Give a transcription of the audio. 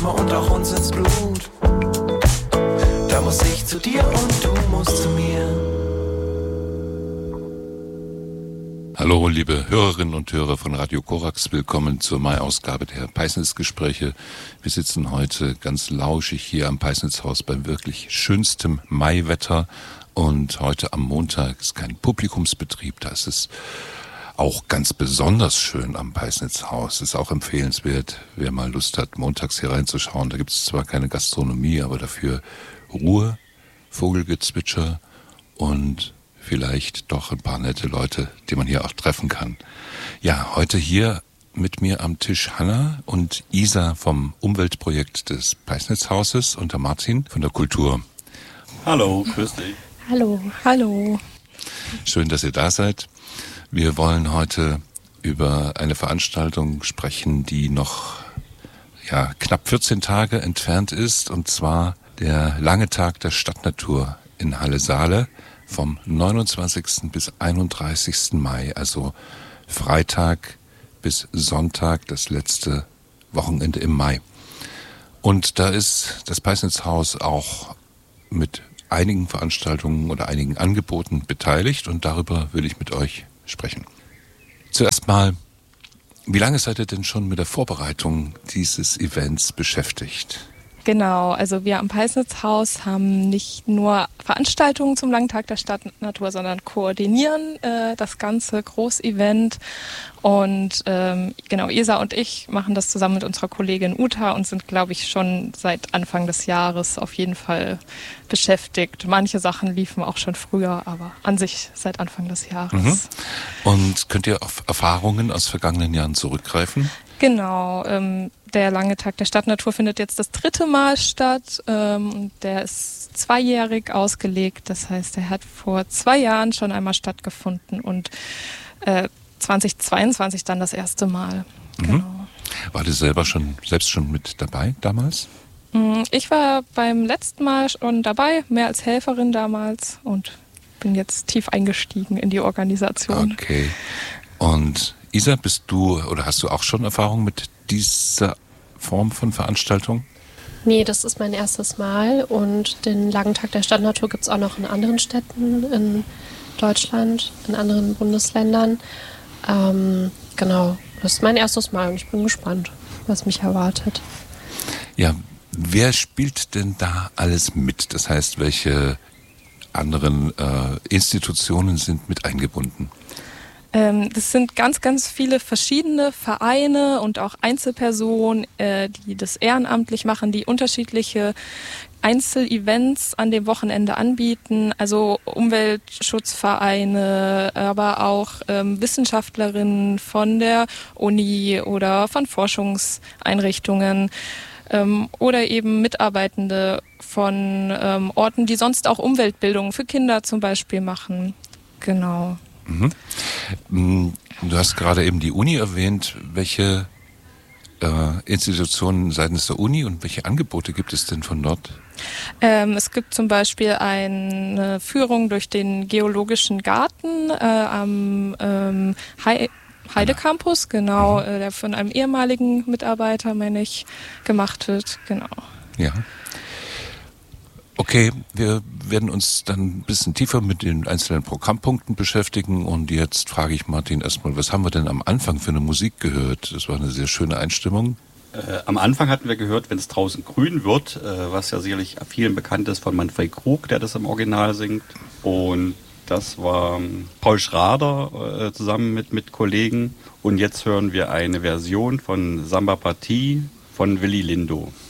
manchmal und auch uns ins Blut. Da muss ich zu dir und du musst zu mir. Hallo liebe Hörerinnen und Hörer von Radio Korax, willkommen zur Mai-Ausgabe der Peisnitz-Gespräche. Wir sitzen heute ganz lauschig hier am Peisnitzhaus beim wirklich schönstem Maiwetter und heute am Montag ist kein Publikumsbetrieb, da ist es auch ganz besonders schön am Peisnitzhaus. Ist auch empfehlenswert, wer mal Lust hat, montags hier reinzuschauen. Da gibt es zwar keine Gastronomie, aber dafür Ruhe, Vogelgezwitscher und vielleicht doch ein paar nette Leute, die man hier auch treffen kann. Ja, heute hier mit mir am Tisch Hanna und Isa vom Umweltprojekt des Peisnitzhauses und der Martin von der Kultur. Hallo, grüß dich. Hallo. Hallo. Schön, dass ihr da seid. Wir wollen heute über eine Veranstaltung sprechen, die noch knapp 14 Tage entfernt ist, und zwar der lange Tag der Stadtnatur in Halle-Saale vom 29. bis 31. Mai, also Freitag bis Sonntag, das letzte Wochenende im Mai. Und da ist das Peisnitzhaus auch mit einigen Veranstaltungen oder einigen Angeboten beteiligt und darüber will ich mit euch sprechen. Zuerst mal, wie lange seid ihr denn schon mit der Vorbereitung dieses Events beschäftigt? Genau, also wir am Peisnitzhaus haben nicht nur Veranstaltungen zum langen Tag der Stadtnatur, sondern koordinieren das ganze Großevent. Und Isa und ich machen das zusammen mit unserer Kollegin Uta und sind, glaube ich, schon seit Anfang des Jahres auf jeden Fall beschäftigt. Manche Sachen liefen auch schon früher, aber an sich seit Anfang des Jahres. Mhm. Und könnt ihr auf Erfahrungen aus vergangenen Jahren zurückgreifen? Genau, der lange Tag der Stadtnatur findet jetzt das 3. Mal statt. Der ist 2-jährig ausgelegt. Das heißt, er hat vor 2 Jahren schon einmal stattgefunden und 2022 dann das erste Mal. Mhm. Genau. War du selbst schon mit dabei damals? Ich war beim letzten Mal schon dabei, mehr als Helferin damals und bin jetzt tief eingestiegen in die Organisation. Okay. Und Isa, hast du auch schon Erfahrung mit dieser Form von Veranstaltung? Nee, das ist mein erstes Mal und den langen Tag der Stadtnatur gibt es auch noch in anderen Städten in Deutschland, in anderen Bundesländern. Genau, das ist mein erstes Mal und ich bin gespannt, was mich erwartet. Ja, wer spielt denn da alles mit? Das heißt, welche anderen Institutionen sind mit eingebunden? Das sind ganz, ganz viele verschiedene Vereine und auch Einzelpersonen, die das ehrenamtlich machen, die unterschiedliche Einzelevents an dem Wochenende anbieten, also Umweltschutzvereine, aber auch Wissenschaftlerinnen von der Uni oder von Forschungseinrichtungen oder eben Mitarbeitende von Orten, die sonst auch Umweltbildung für Kinder zum Beispiel machen. Genau. Mhm. Du hast gerade eben die Uni erwähnt. Welche Institutionen seitens der Uni und welche Angebote gibt es denn von dort? Es gibt zum Beispiel eine Führung durch den Geologischen Garten am Heide-Campus, genau, der von einem ehemaligen Mitarbeiter, meine ich, gemacht wird. Genau. Ja. Okay, wir werden uns dann ein bisschen tiefer mit den einzelnen Programmpunkten beschäftigen und jetzt frage ich Martin erstmal, was haben wir denn am Anfang für eine Musik gehört? Das war eine sehr schöne Einstimmung. Am Anfang hatten wir gehört, wenn es draußen grün wird, was ja sicherlich vielen bekannt ist von Manfred Krug, der das im Original singt. Und das war Paul Schrader zusammen mit Kollegen. Und jetzt hören wir eine Version von Samba Partie von Willy Lindo.